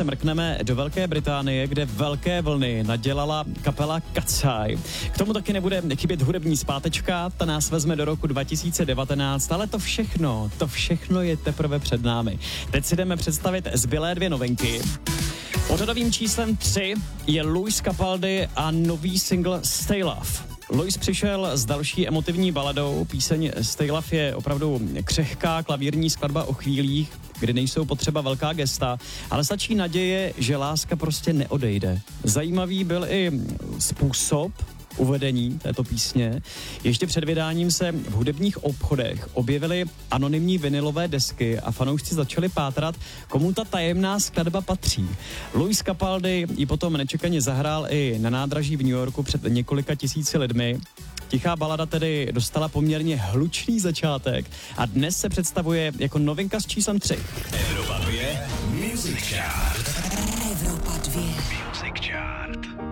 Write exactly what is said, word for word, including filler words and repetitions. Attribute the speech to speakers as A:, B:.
A: se mrkneme do Velké Británie, kde velké vlny nadělala kapela Katsaj. K tomu taky nebude chybět hudební zpátečka, ta nás vezme do roku dva tisíce devatenáct, ale to všechno, to všechno je teprve před námi. Teď si jdeme představit zbylé dvě novinky. Pořadovým číslem tři je Lewis Capaldi a nový single Stay Love. Lewis přišel s další emotivní baladou, píseň Stay Love je opravdu křehká klavírní skladba o chvílích, kdy nejsou potřeba velká gesta, ale stačí naděje, že láska prostě neodejde. Zajímavý byl i způsob uvedení této písně. Ještě před vydáním se v hudebních obchodech objevily anonymní vinylové desky a fanoušci začali pátrat, komu ta tajemná skladba patří. Lewis Capaldi ji potom nečekaně zahrál i na nádraží v New Yorku před několika tisíci lidmi. Tichá balada tedy dostala poměrně hlučný začátek a dnes se představuje jako novinka s číslem tři.
B: Evropa dvě Music Chart.
C: Evropa dvě
B: Music Chart.